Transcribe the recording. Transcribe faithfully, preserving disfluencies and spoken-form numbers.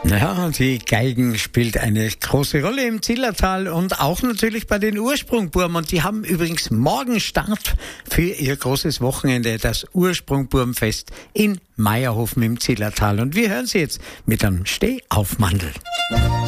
Ja, die Geigen spielt eine große Rolle im Zillertal und auch natürlich bei den Ursprungburm. Und die haben übrigens morgen Start für ihr großes Wochenende, das Ursprungburmfest in Meierhofen im Zillertal. Und wir hören sie jetzt mit einem Stehaufmandel.